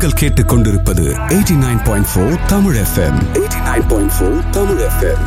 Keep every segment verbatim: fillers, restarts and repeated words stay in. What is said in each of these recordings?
நீங்கள் கேட்டுக்கொண்டிருப்பது eighty nine point four Tamil FM. Eighty nine point four Tamil FM.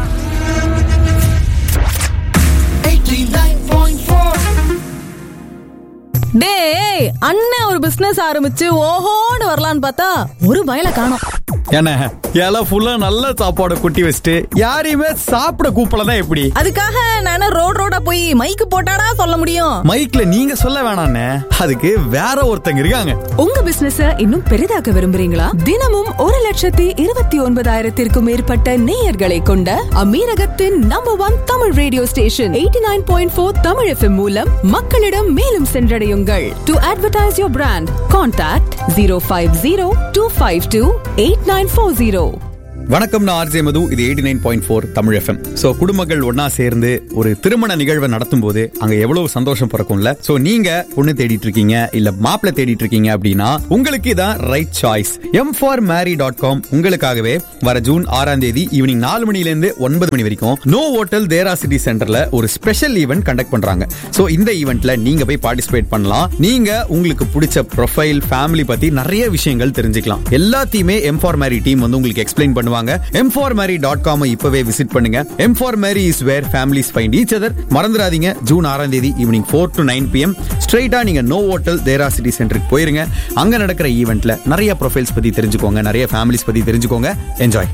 டேய், அண்ணன் ஒரு பிசினஸ் ஆரம்பிச்சு ஓஹோன்னு வரலான்னு பார்த்தா ஒரு பயல காணோம். என்ன எல்லாம் ஃபுல்லா நல்ல சாப்பாடு குட்டி வச்சுட்டு யாரையுமே சாப்பிட கூப்பிடலன்னா எப்படி? அதுக்காக நானே ரோட் ரோடா போய் மைக்கு போட்டாடா சொல்ல முடியும்? மைக்ல நீங்க சொல்ல வேணாண்ணே, அதுக்கு வேற ஒருத்தங்க இருக்காங்க. உங்க பிசினஸ இன்னும் பெரிதாக்க விரும்புறீங்களா? தினமும் ஒரு லட்சத்தி இருபத்தி ஒன்பதாயிரத்திற்கும் மேற்பட்ட நேயர்களை கொண்ட அமீரகத்தின் number one Tamil radio station eighty nine point four Tamil FM மூலம் மக்களிடம் மேலும் சென்றடையுங்கள். To advertise your brand, contact zero five zero two five two eight nine four zero. வணக்கம், நான் ஆர்ஜே மது. இது eighty nine point four Tamil FM. So குடும்பங்கள் ஒன்னா சேர்ந்து ஒரு திருமண நிகழ்வை நடத்தும் போது அங்க எவ்வளவு சந்தோஷம் பிறக்கும்ல. சோ நீங்க பொண்ணு தேடிட்டு இருக்கீங்க இல்ல மாப்பிள்ளை தேடிட்டு இருக்கீங்க அப்படின்னா உங்களுக்கு இதான் right choice. M for Mary dot com உங்களுக்காகவே வர ஜூன் ஆறாம் தேதி ஈவினிங் நாலு மணில இருந்து ஒன்பது மணி வரைக்கும் நோ ஹோட்டல் தேரா சிட்டி சென்டர்ல ஒரு ஸ்பெஷல் ஈவென்ட் கண்டக்ட் பண்றாங்க. சோ இந்த ஈவென்ட்ல நீங்க போய் பார்ட்டிசிபேட் பண்ணலாம். நீங்க உங்களுக்கு பிடிச்ச ப்ரொஃபைல், ஃபேமிலி பத்தி நிறைய விஷயங்கள் தெரிஞ்சுக்கலாம். எல்லாத்தையுமே எம் ஃபார் மேரி டீம் வந்து உங்களுக்கு எக்ஸ்பிளைன் பண்ணுவாங்க. M for Mary dot com இப்பவே விசிட் பண்ணுங்க. M for Mary is where families find each other. மறந்துடாதீங்க, ஜூன் ஆறாம் தேதி evening four to nine PM ஸ்ட்ரைட்டா நீங்க நோ ஹோட்டல் தேரா சிட்டி சென்டருக்கு போயிருங்க. அங்க நடக்கிற ஈவென்ட்ல நிறைய ப்ரொஃபைல்ஸ் பத்தி தெரிஞ்சுக்கோங்க, நிறைய ஃபேமிலிஸ் பத்தி தெரிஞ்சுக்கோங்க. என்ஜாய்.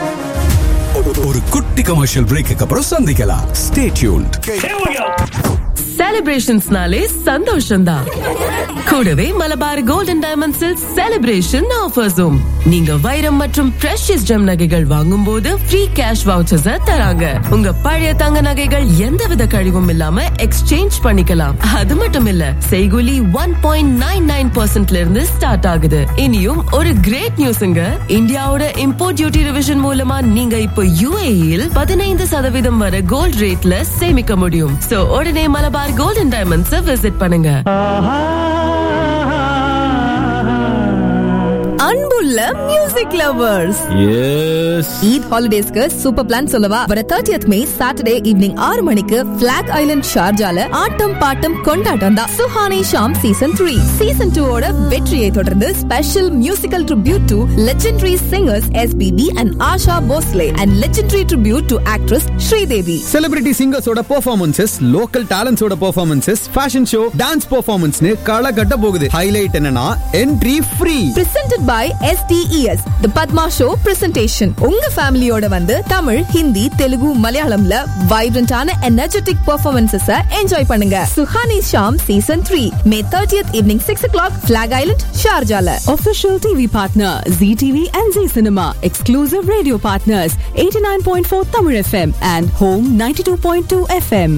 ஒரு குட்டி கமர்ஷியல் பிரேக்கு அப்புறம் சந்திக்கலாம். Stay tuned. செலிப்ரேஷன்ஸ்னாலே சந்தோஷம்தான். கூடவே மலபார் கோல்டன் டைமண்ட்ஸில் செலிப்ரேஷன் ஆஃபர்ஸும். நீங்க வைரம் மற்றும் பிரஷியஸ் ஜெம் நகைகள் வாங்கும் போது ஃப்ரீ கேஷ் வவுச்சர்ஸ் தராங்க. உங்க பழைய தங்க நகைகள் எந்தவித கழிவும் இல்லாம எக்ஸ்சேஞ்ச் பண்ணிக்கலாம். அது மட்டும் இல்ல, செய்கூலி ஒன் பாயிண்ட் நைன் நைன் பர்சன்ட்ல இருந்து ஸ்டார்ட் ஆகுது. இனியும் ஒரு கிரேட் நியூஸ்ங்க. இந்தியாவோட இம்போர்ட் டியூட்டி ரிவிஷன் மூலமா நீங்க இப்போ யுஏஇல் பதினைந்து சதவீதம் வரை கோல்ட் ரேட்ல சேமிக்க முடியும். சோ உடனே மலபார் கோல்டன் டைமண்ட்ஸ் விசிட் பண்ணுங்க. அன்புள்ள music lovers, Eid ஹாலிடேஸ்க்கு super plan சொல்லவா? வர தேர்ட்டியத் மே சாட்டர்டே ஈவினிங் ஆறு மணிக்கு பிளாக் ஐலண்ட் ஷார்ஜால ஆட்டம் பாட்டம் கொண்டாட்டம் தான். Suhani Sham season three season two ஓட வெற்றியை தொடர்ந்து special musical tribute to legendary singers SPB and Asha Bhosale and legendary tribute to actress Sridevi. Celebrity சிங்கர்ஸோட performances, local டேலண்ட்ஸோட performances, fashion show, dance பெர்ஃபார்மன்ஸ்னு களை கட்ட போகுது. ஹைலைட் என்னன்னா entry free. Presented by S T E S, The Padma Show presentation. உங்க ஃபேமிலியோட வந்து Tamil, Hindi, Telugu, மலையாளம்ல வைப்ரண்டான energetic performances enjoy பண்ணுங்க. Suhani Sham season three May thirtieth evening six o'clock Flag Island, Sharjah. Official T V partner Z T V and Z Cinema. Exclusive radio partners eighty nine point four Tamil F M and Home ninety two point two F M.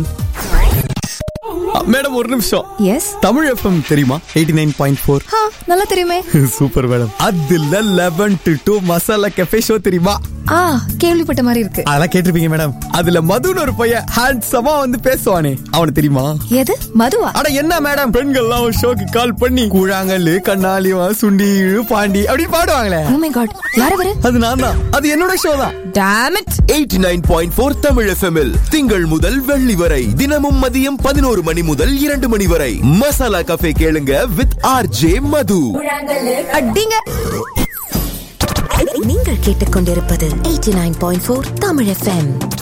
Madam ஒரு நிமிஷம். S, Tamil FM தெரியுமா? Eighty nine point four நல்லா தெரியுமே. Super madam. அதுல eleven to two masala cafe show தெரியுமா? ஆ, கேள்விப்பட்ட மாதிரி இருக்கு. அதெல்லாம் கேட்டிருப்பீங்க மேடம். அதுல மதுன்னு ஒரு பையன் ஹேண்ட்ஸமா வந்து பேசுவானே, அவனை தெரியுமா? எது மதுவா? அட என்ன மேடம், பெண்கள்லாம் ஒரு ஷோக்கு கால் பண்ணி கூழாங்கல்லு, கண்ணாலிவா, சுண்டி, பாண்டி அப்படி பாடுவாங்களே. Oh my god, யார் அவரு? அது நான் தான். அது என்னோட ஷோ தான். Damn it. Eighty nine point four Tamil எஃப்எம்மில் திங்கள் முதல் வெள்ளி வரை தினமும் மதியம் பதினோரு மணி முதல் இரண்டு மணி வரை மசாலா கஃபே கேளுங்க வித் ஆர்ஜே மது. அடிங்க. நீங்கள் கேட்டுக்கொண்டிருப்பது eighty nine point four Tamil FM.